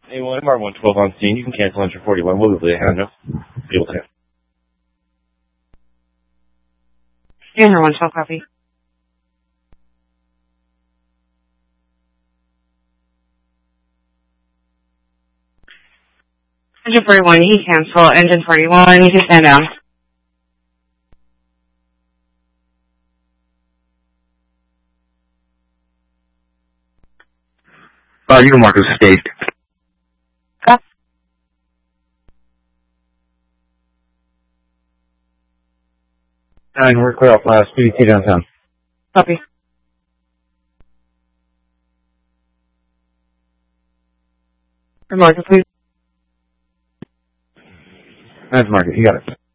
A1, MR112 on scene. You can cancel entry 41. We'll be able to. Standard 112, copy. Engine 41, you can cancel. Engine 41, you can stand down. You can mark as staged. Copy. We're clear off last PDT downtown. Copy. Remark, please. That's Market, you got it.